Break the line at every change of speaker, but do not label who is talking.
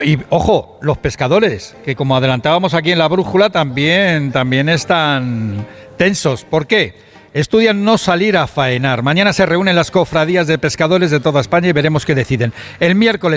Y ojo, los pescadores, que como adelantábamos aquí en la brújula, también están tensos. ¿Por qué? Estudian no salir a faenar. Mañana se reúnen las cofradías de pescadores de toda España y veremos qué deciden. El miércoles